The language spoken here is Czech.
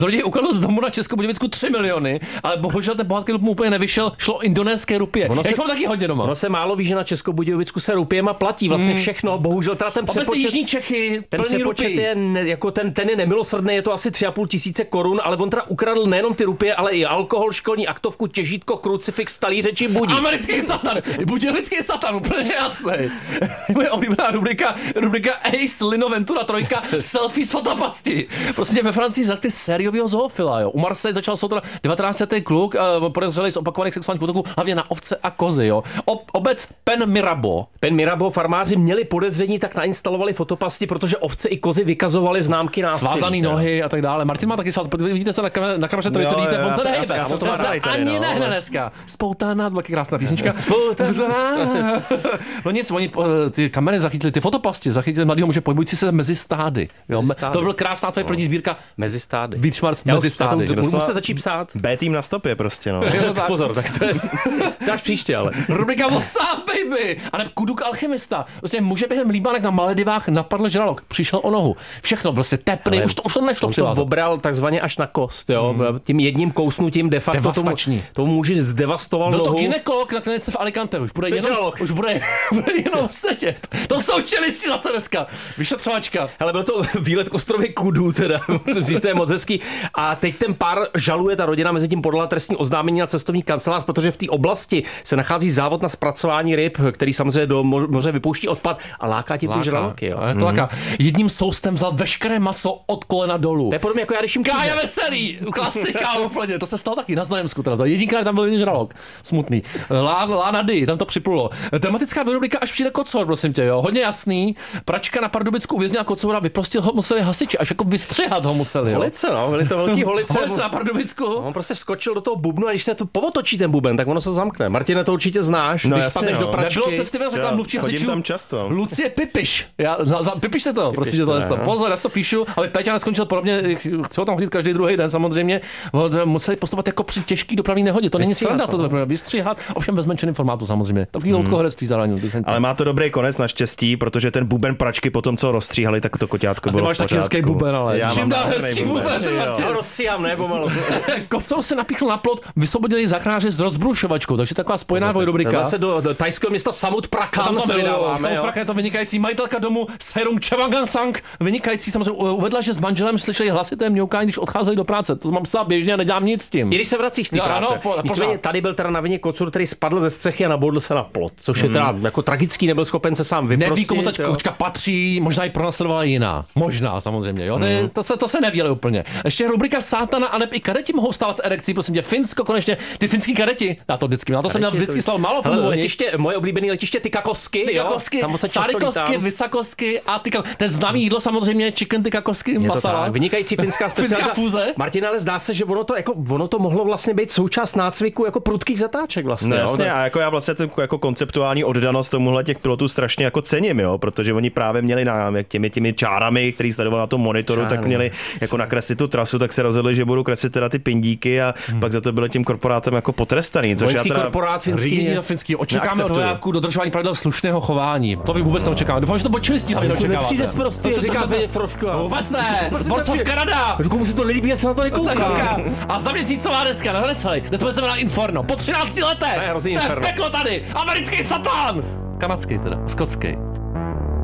Zloděj ukradl z domu na Českobudějovicku 3 miliony, ale bohužel ten bohatký lup mu úplně nevyšel, šlo indonéské rupie. Já mám taky hodně doma. Ono se málo ví, že na Českobudějovicku se rupiema platí vlastně všechno. Bohužel teda ten přepočet. Jižní Čechy, ten přepočet je jako ten je nemilosrdný, je to asi 3,5 tisíce korun, ale on teda ukradl nejenom ty rupie, ale i alkohol, školní aktovku, těžítko, krucifix, talíře či budík. Americký satan, budějovický satan, úplně jasný. Moje oblíbená rubrika Ace, Lino Ventura 3, selfie z fotopasti. Prostě ve Francii zatkli sériového zoofila, jo. U Marseille začal soud 19. kluk, podezřelý z opakovaných sexuálních útoků, hlavně na ovce a kozy, jo. Obec Pen Mirabeau, farmáři měli podezření, tak nainstalovali fotopasti, protože ovce i kozy vykazovaly známky násilí. Svázaný nohy a tak dále. Martin má taky svaz, vidíte se na kameře trojice, vidíte, on se nehýbe, on se ani nehne dneska. Spoutána, byla krásná písnička. No nic, oni ty kamery zachytili, ty fotopasti zachytili mladého muže pohybující se mezi stády. Jo? To byl krásná tvoje první sbírka. Mezi stády. Víčmart mezi stády. Musíte začít psát. B tým na stopě prostě, no. Pozor, tak to je až příště, ale. Rubrika WhatsApp, baby! A ne Kuduk alchymista. Vlastně muže během líbánek na Maledivách napadl žralok. Přišel o nohu. Všechno prostě tepný, už to nešlo přivázat. To obral takzvaně až na kost, jo. Tím jedním kousnutím de facto tomu muži zdevastoval nohu. Byl to gynekolog na klinice v Alicante. Už bude jenom sedět. To jsou čelisti zase dneska. Vyšetřovačka. Hele, byl to výlet k ostrově Kudu, teda. Musím říct, to je moc hezký. A teď ten pár žaluje, ta rodina mezi tím podala trestní oznámení na cestovní kancelář, protože v té oblasti se nachází závod na zpracování ryb, který samozřejmě do moře vypouští odpad a láká ti ty žraloky. Jo. To láká. Jedním soustem vzal veškeré maso od kolena dolů. To je podobně jako já, když jim Kája Veselý, klasika úplně. To se stalo taky na Znojemsku. Jedinkrát tam byl jeden žralok. Smutný. Lána D, tam to připlulo. Tematická rubrika až přijde kocour, prosím tě, jo. Hodně jasný. Pračka na Pardubicku uvěznila kocoura, vyprostil ho museli hasiči, až jako vystřihat ho museli. Holice, no, byly to velký holice. Holice na Pardubicku. On prostě vskočil do toho bubnu a když se to povotočí ten buben, tak ono se zamkne. Martine, to určitě znáš, no, když spadneš do pračky. Nebylo cesty, řekla mluvčí hasičů. tam často. Lucie Pipiš. Pipiš se to, prosím tě to. Pozor, já to píšu, aby Péťa neskončil podobně, chci ho tam chodit každý druhý den samozřejmě. Museli postupovat jako při těžký dopravní nehodě. To není sranda to vystřihat, ovšem ve zmenšeném formátu samozřejmě. Takový loutkoherectví zároveň. Ale má to dobrý konec naštěstí, protože ten buben pračky potom co rozstříhali, tak to koťátko bylo v pořádku. Máš taky hezký buben, ale. Čím dál hezčí buben. Já rozstříhám, ne, pomalu. Kocour se napíchl na plot, vysvobodili záchranáři s rozbrušovačkou, takže taková spojená rubrika. Se do thajského města Samut Prakan. Samut Prakan je to vynikající majitelka domu Serung Chewagansang, vynikající samozřejmě uvedla, že s manželem slyšeli hlasité mňoukání, když odcházeli do práce. To mám psát běžně a nedělám nic s tím. I když se vracíš z té práce. Nicméně tady byl teda na vině kocour, který spadl ze střechy a nabodl se na plot, což je teda jako tragický, nebyl schopen se sám vyprostit. Neví, komu ta kočka patří, možná i pronásledovala jiná. Možná samozřejmě, jo. To se neví úplně. Ještě rubrika Sátana a neb i kadeti mohou stávat s erekcí, prosím tě. Finsko konečně, ty finský kadeti. Na to jsem měl vždycky slal málo filmů. Letiště, moje oblíbené letiště Tykakosky, tam Sarikosky, Vysakosky a ten známý jídlo samozřejmě chicken Tykakosky masala. Vynikající finská specialita. Fúze. Martin, ale zdá se, že ono to mohlo vlastně být součást nácviku jako prudkých zatáček vlastně. No, jasně, a jako já vlastně jako konceptuální oddanost tomuhle těch pilotů strašně jako cením, jo, protože oni právě měli těmi čárami, který sledoval na tom monitoru, tak měli jako nakreslit tu trasu, tak se rozhodli, že budou kreslit teda ty pindíky a pak za to byli tím korporátem jako potrestaný, což já teda korporát finský. Očekáme od vojáků dodržování pravidel slušného chování. To bych vůbec neočekával. Doufám, že to počilistí tady neočekáváte. Přijde prostě, říkáte trošku. Vůbec ne. Borcov Kanada. Komu se to nelíbí, já se na to nekouká. A za měsíc to má dneska, nehled celý. Dnes jsme na Inferno. Po 13 letech. To je peklo tady. Americký satán. Kanadský teda, skotský.